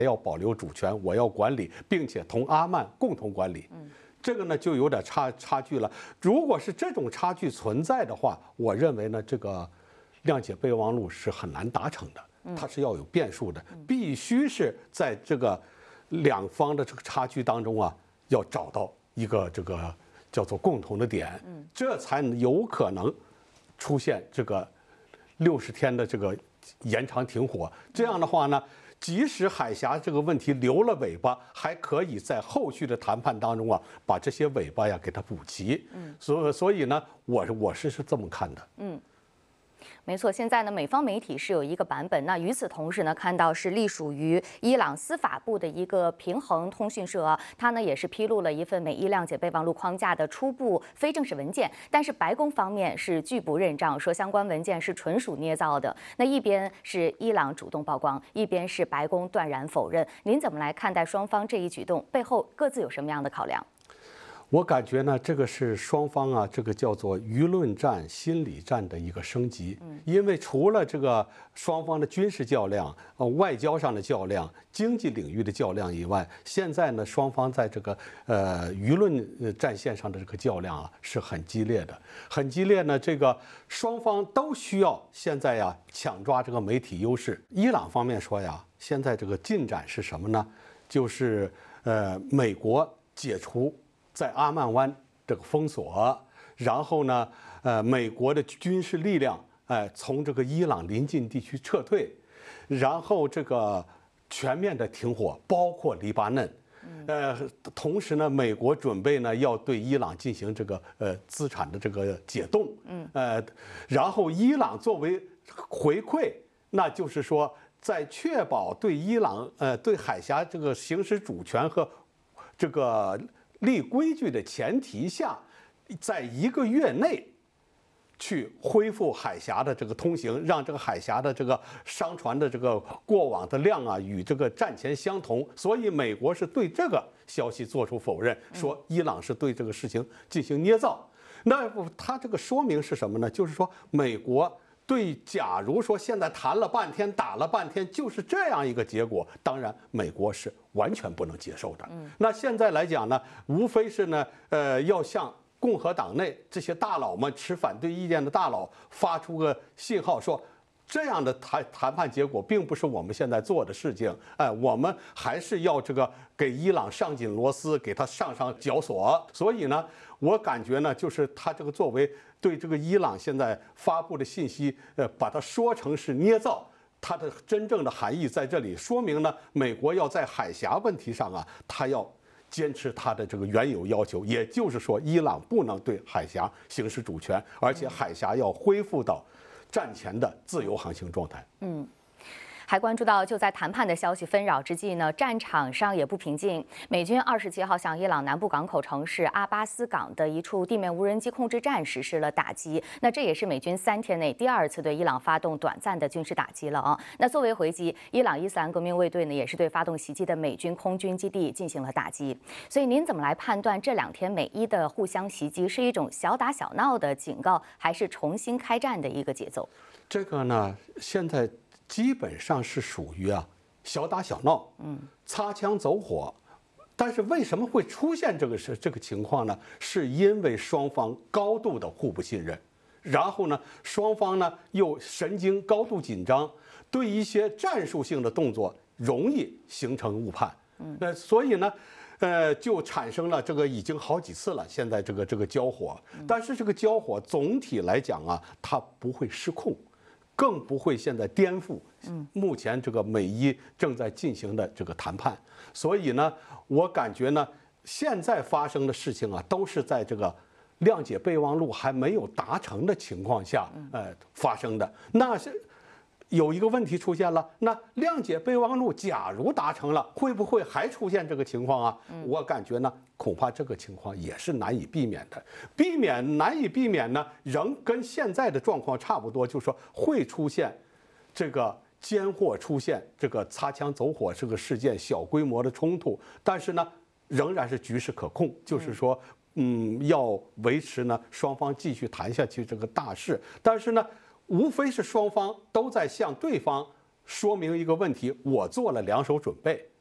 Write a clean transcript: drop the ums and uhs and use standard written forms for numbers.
要保留主权，我要管理，并且同阿曼共同管理。这个呢就有点差距了。如果是这种差距存在的话，我认为呢这个谅解备忘录是很难达成的，它是要有变数的，必须是在这个两方的这个差距当中啊，要找到一个这个叫做共同的点，这才有可能出现这个60天的这个延长停火。这样的话呢，即使海峡这个问题留了尾巴，还可以在后续的谈判当中啊，把这些尾巴呀给它补齐。所以呢，我是这么看的。 没错，现在呢，美方媒体是有一个版本。那与此同时呢，看到是隶属于伊朗司法部的一个平衡通讯社，它呢也是披露了一份美伊谅解备忘录框架的初步非正式文件。但是白宫方面是拒不认账，说相关文件是纯属捏造的。那一边是伊朗主动曝光，一边是白宫断然否认。您怎么来看待双方这一举动背后各自有什么样的考量？ 我感觉呢，这个是双方啊，这个叫做舆论战、心理战的一个升级。因为除了这个双方的军事较量、外交上的较量、经济领域的较量以外，现在呢，双方在这个舆论战线上的这个较量啊，是很激烈的，很激烈呢。这个双方都需要现在呀抢抓这个媒体优势。伊朗方面说呀，现在这个进展是什么呢？就是美国解除在阿曼湾这个封锁，然后呢，美国的军事力量，从这个伊朗邻近地区撤退，然后这个全面的停火，包括黎巴嫩，同时呢，美国准备呢要对伊朗进行这个资产的这个解冻，然后伊朗作为回馈，那就是说在确保对伊朗对海峡这个行使主权和这个立规矩的前提下，在1个月内去恢复海峡的这个通行，让这个海峡的这个商船的这个过往的量啊与这个战前相同。所以美国是对这个消息做出否认，说伊朗是对这个事情进行捏造。那它这个说明是什么呢？就是说美国对，假如说现在谈了半天，打了半天，就是这样一个结果，当然美国是完全不能接受的。那现在来讲呢，无非是呢，要向共和党内这些大佬们持反对意见的大佬发出个信号，说这样的谈判结果并不是我们现在做的事情，我们还是要这个给伊朗上紧螺丝，给他上绞索。所以呢，我感觉呢，就是他这个作为对这个伊朗现在发布的信息，把它说成是捏造，它的真正的含义在这里，说明呢，美国要在海峡问题上啊，它要坚持它的这个原有要求，也就是说，伊朗不能对海峡行使主权，而且海峡要恢复到战前的自由航行状态。 还关注到，就在谈判的消息纷扰之际呢，战场上也不平静。美军27号向伊朗南部港口城市阿巴斯港的一处地面无人机控制站实施了打击。那这也是美军3天内第2次对伊朗发动短暂的军事打击了啊。那作为回击，伊朗伊斯兰革命卫队呢也是对发动袭击的美军空军基地进行了打击。所以您怎么来判断这2天美伊的互相袭击是一种小打小闹的警告，还是重新开战的一个节奏？ 这个呢，现在基本上是属于小打小闹，擦枪走火。但是为什么会出现这个情况呢？是因为双方高度的互不信任，然后呢，双方呢又神经高度紧张，对一些战术性的动作容易形成误判。所以呢，就产生了这个已经好几次了。现在这个交火，但是这个交火总体来讲啊，它不会失控。更不会现在颠覆目前这个美伊正在进行的这个谈判。所以呢，我感觉呢，现在发生的事情啊，都是在这个谅解备忘录还没有达成的情况下发生的。那是有一个问题出现了，那谅解备忘录假如达成了，会不会还出现这个情况啊？我感觉呢，恐怕这个情况也是难以避免的。难以避免呢，仍跟现在的状况差不多，就是说会出现这个间或出现这个擦枪走火这个事件，小规模的冲突，但是呢，仍然是局势可控，就是说，要维持呢双方继续谈下去这个大势，但是呢，无非是双方都在向对方说明一个问题，我做了两手准备。